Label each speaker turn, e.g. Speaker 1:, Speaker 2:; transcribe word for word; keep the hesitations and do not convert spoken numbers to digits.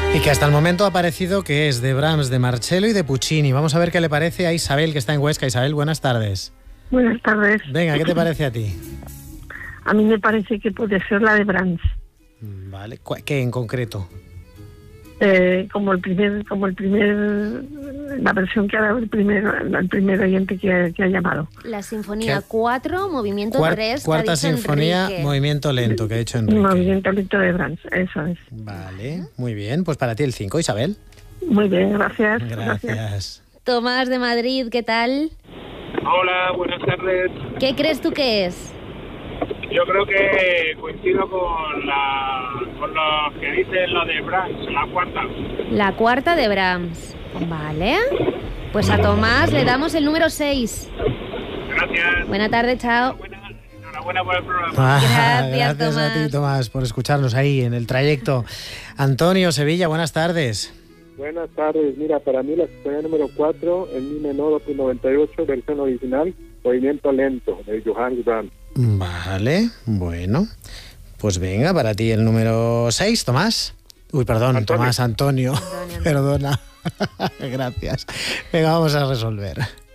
Speaker 1: Y que hasta el momento ha parecido que es de Brahms, de Marcello y de Puccini. Vamos a ver qué le parece a Isabel, que está en Huesca. Isabel, buenas tardes.
Speaker 2: Buenas tardes.
Speaker 1: Venga, ¿qué te parece a ti?
Speaker 2: A mí me parece que puede ser la de Brahms.
Speaker 1: Vale, ¿qué en concreto?
Speaker 2: Eh, como el primer, como el primer, la versión que ha dado el primer, el primer oyente que ha, que ha llamado.
Speaker 3: La Sinfonía cuatro, movimiento
Speaker 1: Cuart,
Speaker 3: tres.
Speaker 1: Cuarta Sinfonía,
Speaker 3: Enrique.
Speaker 1: Movimiento lento, que ha hecho Enrique.
Speaker 2: Movimiento lento de Brahms, eso es.
Speaker 1: Vale, muy bien. Pues para ti el cinco, Isabel.
Speaker 2: Muy bien, gracias.
Speaker 1: Gracias.
Speaker 2: gracias.
Speaker 3: Tomás de Madrid, ¿qué tal?
Speaker 4: Hola, buenas tardes.
Speaker 3: ¿Qué crees tú que es?
Speaker 4: Yo creo que coincido con la con lo que dice lo de Brahms, la cuarta.
Speaker 3: La cuarta de Brahms. Vale. Pues a Tomás le damos el número seis.
Speaker 4: Gracias.
Speaker 3: Buena tarde, chao.
Speaker 4: Enhorabuena, enhorabuena por el programa.
Speaker 1: Ah,
Speaker 3: Gracias,
Speaker 1: gracias
Speaker 3: Tomás.
Speaker 1: a ti, Tomás, por escucharnos ahí en el trayecto. Antonio, Sevilla, buenas tardes.
Speaker 5: Buenas tardes. Mira, para mí la sinfonía número cuatro, en mi menor, opus noventa y ocho, versión original, movimiento lento, de Johannes Brahms.
Speaker 1: Vale, bueno. Pues venga, para ti el número seis, Tomás. Uy, perdón,
Speaker 5: Antonio.
Speaker 1: Tomás, Antonio.
Speaker 3: Antonio.
Speaker 1: Perdona. Gracias. Venga, vamos a resolver.